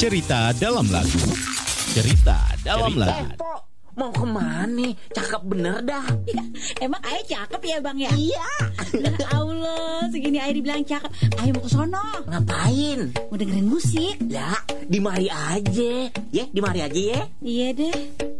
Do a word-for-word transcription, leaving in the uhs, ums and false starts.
Cerita dalam lagu. Cerita dalam Cerita. lagu. Eh, Po, mau kemana? Cakep bener dah. Emang Ayah cakep ya Bang ya? Iya. Ya Allah, segini Ayah dibilang cakep. Ayah mau ke sono. Ngapain? Mau dengerin musik. Ya, di mari aja. Ya, di mari aja ya. Iya deh.